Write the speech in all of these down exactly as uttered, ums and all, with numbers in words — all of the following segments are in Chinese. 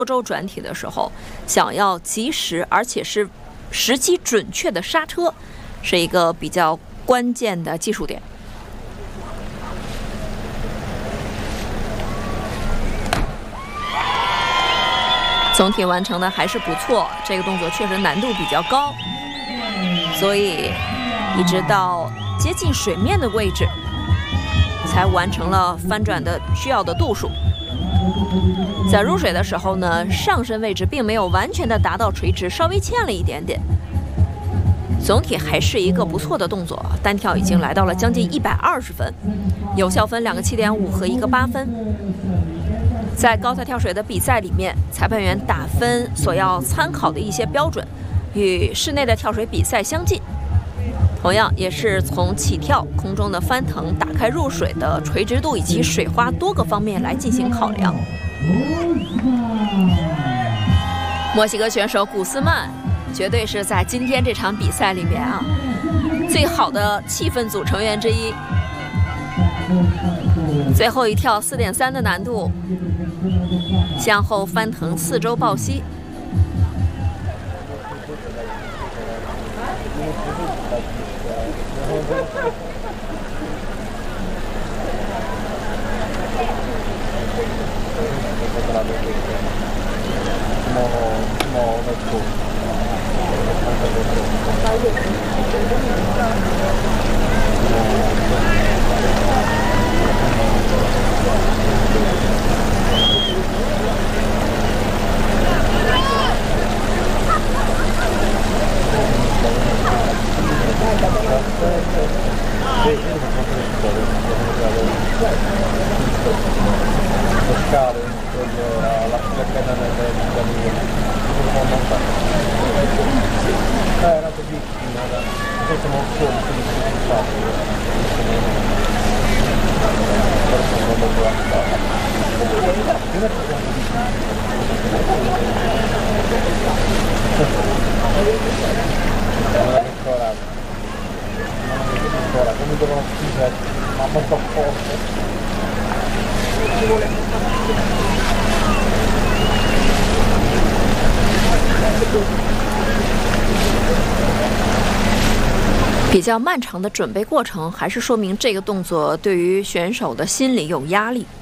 周转体的时候，想要及时而且是时机准确的刹车，是一个比较关键的技术点。总体完成的还是不错，这个动作确实难度比较高，所以一直到接近水面的位置才完成了翻转的需要的度数。在入水的时候呢，上身位置并没有完全的达到垂直，稍微欠了一点点。总体还是一个不错的动作，单跳已经来到了将近一百二十分，有效分两个七点五和一个八分。在高台跳水的比赛里面，裁判员打分所要参考的一些标准与室内的跳水比赛相近，同样也是从起跳、空中的翻腾、打开入水的垂直度以及水花多个方面来进行考量。墨西哥选手古斯曼绝对是在今天这场比赛里面啊最好的气氛组成员之一。最后一跳四点三的难度，向后翻腾四周抱膝。比较漫长的准备过程，还是说明这个动作对于选手的心理有压力。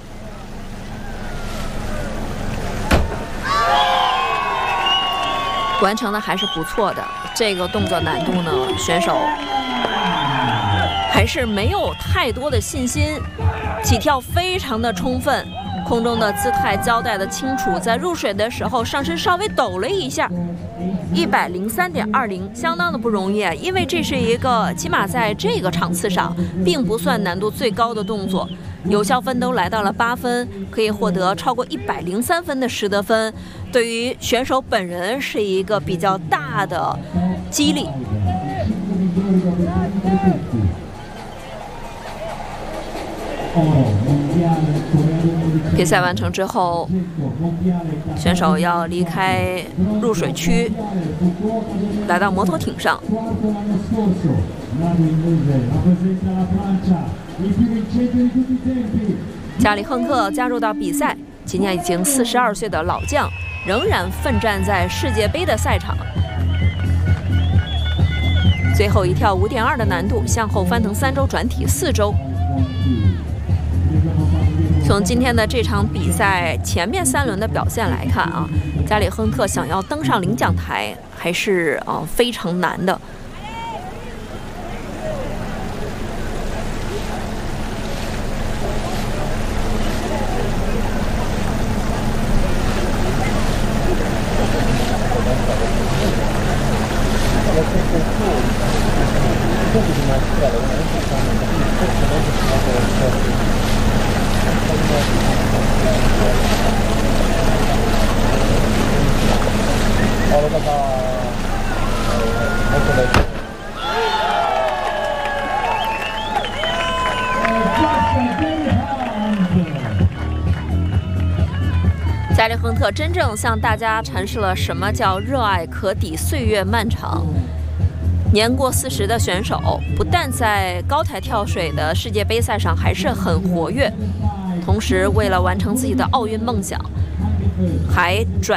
完成的还是不错的，这个动作难度呢，选手还是没有太多的信心，起跳非常的充分，空中的姿态交代的清楚，在入水的时候上身稍微抖了一下，一百零三点二零，相当的不容易，因为这是一个起码在这个场次上并不算难度最高的动作，有效分都来到了八分，可以获得超过一百零三分的实得分，对于选手本人是一个比较大的激励。比赛完成之后，选手要离开入水区，来到摩托艇上。加里亨克加入到比赛，今年已经四十二岁的老将，仍然奋战在世界杯的赛场。最后一跳五点二的难度，向后翻腾三周转体四周。从今天的这场比赛前面三轮的表现来看啊，加里亨克想要登上领奖台还是啊非常难的。加里亨特真正向大家阐释了什么叫热爱可抵岁月漫长。年过四十的选手，不但在高台跳水的世界杯赛上还是很活跃，同时为了完成自己的奥运梦想，还转